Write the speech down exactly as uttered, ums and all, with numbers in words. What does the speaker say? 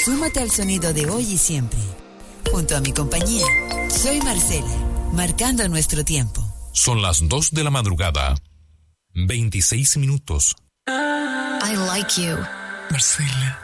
Súmate al sonido de hoy y siempre. Junto a mi compañía, soy Marcela, marcando nuestro tiempo. Son las dos de la madrugada, veintiséis minutos. I like you, Marcela.